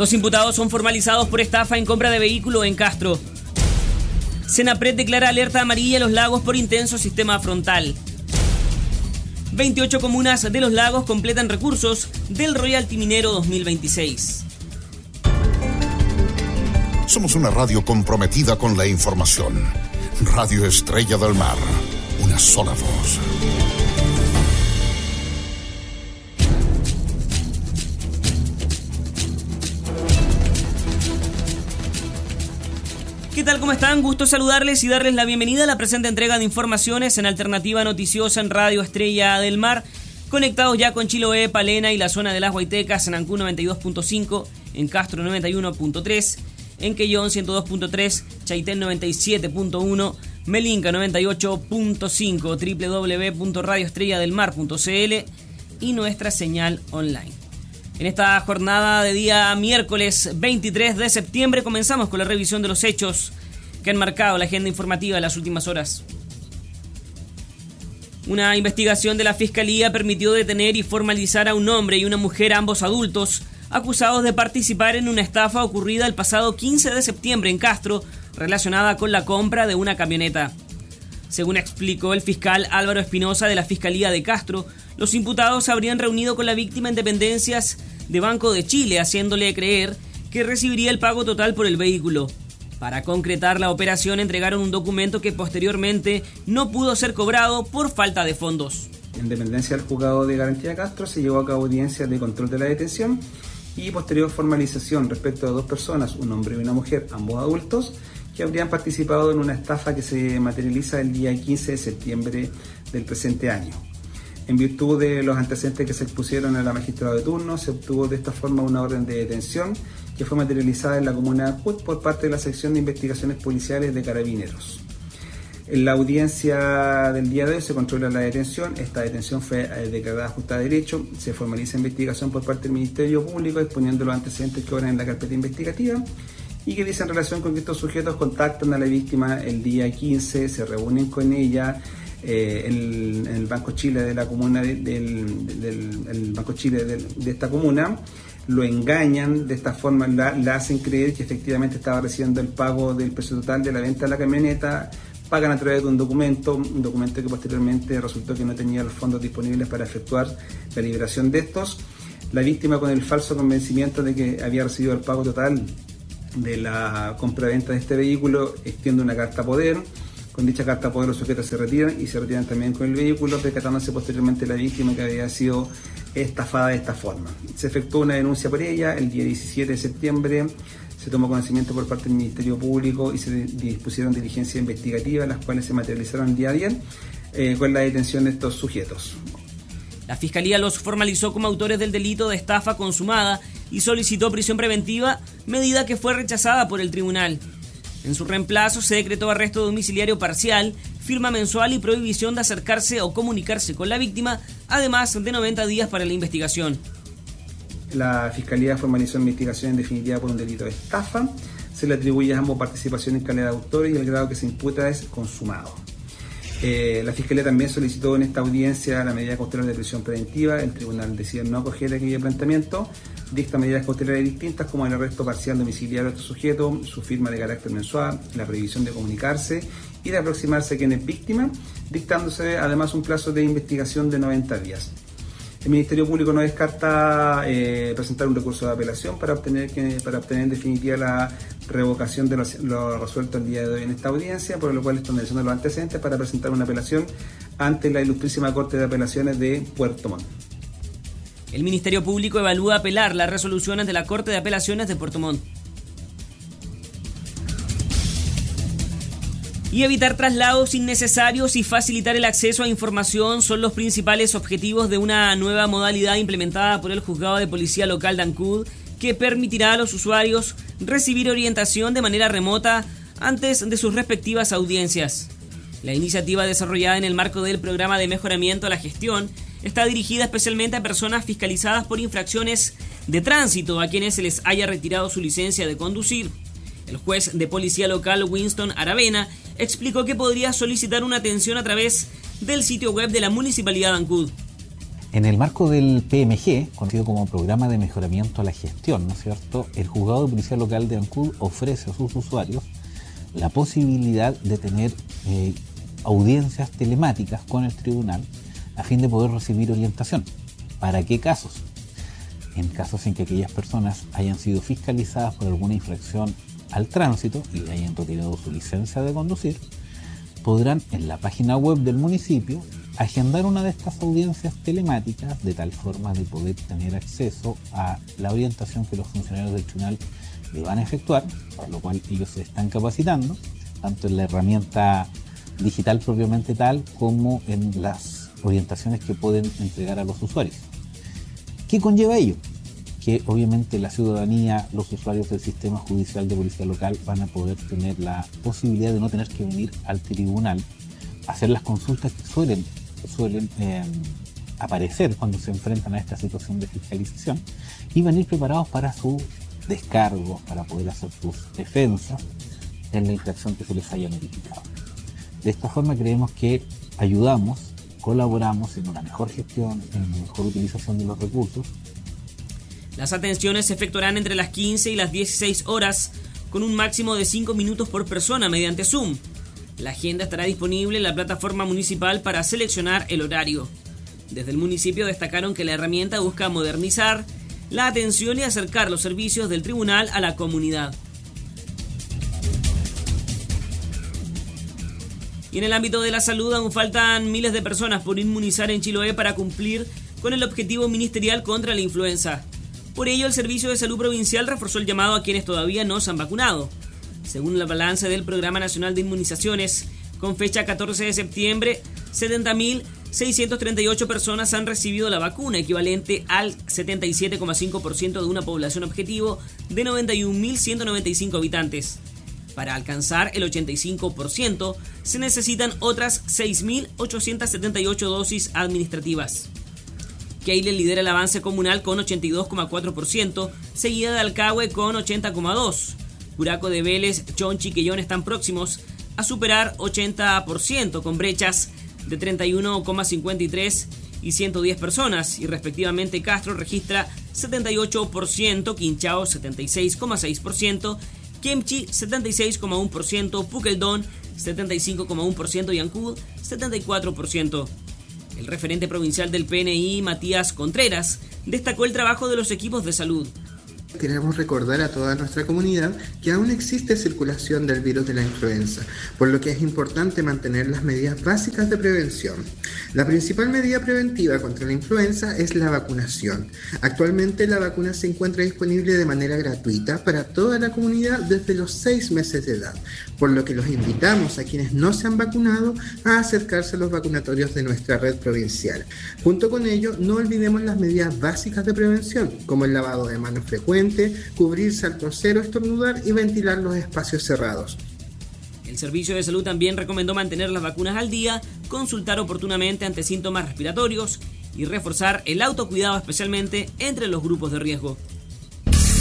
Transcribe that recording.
2 imputados son formalizados por estafa en compra de vehículo en Castro. Senapred declara alerta amarilla a Los Lagos por intenso sistema frontal. 28 comunas de Los Lagos completan recursos del Royalty Minero 2026. Somos una radio comprometida con la información. Radio Estrella del Mar. Una sola voz. ¿Qué tal? ¿Cómo están? Gusto saludarles y darles la bienvenida a la presente entrega de informaciones en Alternativa Noticiosa en Radio Estrella del Mar. Conectados ya con Chiloé, Palena y la zona de las Huaytecas, en Ancú 92.5, en Castro 91.3, en Quellón 102.3, Chaitén 97.1, Melinca 98.5, www.radioestrelladelmar.cl y nuestra señal online. En esta jornada de día miércoles 23 de septiembre comenzamos con la revisión de los hechos que han marcado la agenda informativa de las últimas horas. Una investigación de la Fiscalía permitió detener y formalizar a un hombre y una mujer, ambos adultos, acusados de participar en una estafa ocurrida el pasado 15 de septiembre en Castro, relacionada con la compra de una camioneta. Según explicó el fiscal Álvaro Espinosa de la Fiscalía de Castro, los imputados se habrían reunido con la víctima en dependencias de Banco de Chile, haciéndole creer que recibiría el pago total por el vehículo. Para concretar la operación entregaron un documento que posteriormente no pudo ser cobrado por falta de fondos. En dependencia del Juzgado de Garantía de Castro se llevó a cabo audiencia de control de la detención y posterior formalización respecto a 2 personas, un hombre y una mujer, ambos adultos, que habrían participado en una estafa que se materializa el día 15 de septiembre del presente año. En virtud de los antecedentes que se expusieron a la magistrada de turno, se obtuvo de esta forma una orden de detención que fue materializada en la comuna de Ancud por parte de la sección de investigaciones policiales de Carabineros. En la audiencia del día de hoy se controla la detención. Esta detención fue declarada justa de derecho. Se formaliza investigación por parte del Ministerio Público exponiendo los antecedentes que obran en la carpeta investigativa y que dice en relación con que estos sujetos contactan a la víctima el día 15, se reúnen con ella en el Banco Chile de la comuna el Banco Chile de esta comuna, lo engañan de esta forma, la hacen creer que efectivamente estaba recibiendo el pago del precio total de la venta de la camioneta, pagan a través de un documento que posteriormente resultó que no tenía los fondos disponibles para efectuar la liberación de estos. La víctima, con el falso convencimiento de que había recibido el pago total de la compra-venta de este vehículo, extiende una carta poder. Con dicha carta poder los sujetos se retiran y se retiran también con el vehículo, percatándose posteriormente la víctima que había sido estafada de esta forma. Se efectuó una denuncia por ella el día 17 de septiembre, se tomó conocimiento por parte del Ministerio Público y se dispusieron diligencias investigativas, las cuales se materializaron el día 10 con la detención de estos sujetos. La Fiscalía los formalizó como autores del delito de estafa consumada y solicitó prisión preventiva, medida que fue rechazada por el tribunal. En su reemplazo se decretó arresto domiciliario parcial, firma mensual y prohibición de acercarse o comunicarse con la víctima, además de 90 días para la investigación. La Fiscalía formalizó investigación en definitiva por un delito de estafa. Se le atribuye a ambos participación en calidad de autores y el grado que se imputa es consumado. La Fiscalía también solicitó en esta audiencia la medida cautelar de prisión preventiva. El tribunal decidió no acoger aquel planteamiento. Dicta medidas cautelares distintas como el arresto parcial domiciliario de estos sujetos, su firma de carácter mensual, la prohibición de comunicarse y de aproximarse a quien es víctima, dictándose además un plazo de investigación de 90 días. El Ministerio Público no descarta presentar un recurso de apelación para obtener en definitiva la revocación de lo resuelto el día de hoy en esta audiencia, por lo cual están analizando los antecedentes para presentar una apelación ante la Ilustrísima Corte de Apelaciones de Puerto Montt. El Ministerio Público evalúa apelar las resoluciones de la Corte de Apelaciones de Puerto Montt. Y evitar traslados innecesarios y facilitar el acceso a información son los principales objetivos de una nueva modalidad implementada por el Juzgado de Policía Local de Ancud, que permitirá a los usuarios recibir orientación de manera remota antes de sus respectivas audiencias. La iniciativa, desarrollada en el marco del Programa de Mejoramiento a la Gestión, está dirigida especialmente a personas fiscalizadas por infracciones de tránsito a quienes se les haya retirado su licencia de conducir. El juez de policía local Winston Aravena explicó que podría solicitar una atención a través del sitio web de la Municipalidad de Ancud. En el marco del PMG, conocido como Programa de Mejoramiento a la Gestión, ¿no es cierto?, el Juzgado de Policía Local de Ancud ofrece a sus usuarios la posibilidad de tener audiencias telemáticas con el tribunal a fin de poder recibir orientación. ¿Para qué casos? En casos en que aquellas personas hayan sido fiscalizadas por alguna infracción al tránsito y le hayan retirado su licencia de conducir, podrán en la página web del municipio agendar una de estas audiencias telemáticas de tal forma de poder tener acceso a la orientación que los funcionarios del tribunal le van a efectuar, para lo cual ellos se están capacitando, tanto en la herramienta digital propiamente tal como en las orientaciones que pueden entregar a los usuarios. ¿Qué conlleva ello? Que obviamente la ciudadanía, los usuarios del sistema judicial de policía local van a poder tener la posibilidad de no tener que venir al tribunal a hacer las consultas que suelen aparecer cuando se enfrentan a esta situación de fiscalización y venir preparados para su descargo, para poder hacer sus defensas en la infracción que se les haya notificado. De esta forma creemos que ayudamos, colaboramos en una mejor gestión, en una mejor utilización de los recursos. Las atenciones se efectuarán entre las 15 y las 16 horas, con un máximo de 5 minutos por persona mediante Zoom. La agenda estará disponible en la plataforma municipal para seleccionar el horario. Desde el municipio destacaron que la herramienta busca modernizar la atención y acercar los servicios del tribunal a la comunidad. Y en el ámbito de la salud aún faltan miles de personas por inmunizar en Chiloé para cumplir con el objetivo ministerial contra la influenza. Por ello, el Servicio de Salud Provincial reforzó el llamado a quienes todavía no se han vacunado. Según el balance del Programa Nacional de Inmunizaciones, con fecha 14 de septiembre, 70.638 personas han recibido la vacuna, equivalente al 77,5% de una población objetivo de 91.195 habitantes. Para alcanzar el 85%, se necesitan otras 6.878 dosis administrativas. Keilen lidera el avance comunal con 82,4%, seguida de Alcagüe con 80,2%. Curacao de Vélez, Chonchi y Quellón están próximos a superar 80%, con brechas de 31,53% y 110 personas, y respectivamente Castro registra 78%, Quinchao 76,6%, Kemchi 76,1%, Puqueldón 75,1% y Ancud 74%. El referente provincial del PNI, Matías Contreras, destacó el trabajo de los equipos de salud. Queremos recordar a toda nuestra comunidad que aún existe circulación del virus de la influenza, por lo que es importante mantener las medidas básicas de prevención. La principal medida preventiva contra la influenza es la vacunación. Actualmente la vacuna se encuentra disponible de manera gratuita para toda la comunidad desde los 6 meses de edad, por lo que los invitamos a quienes no se han vacunado a acercarse a los vacunatorios de nuestra red provincial. Junto con ello, no olvidemos las medidas básicas de prevención, como el lavado de manos frecuente, cubrirse al toser o estornudar y ventilar los espacios cerrados. El Servicio de Salud también recomendó mantener las vacunas al día, consultar oportunamente ante síntomas respiratorios y reforzar el autocuidado, especialmente entre los grupos de riesgo.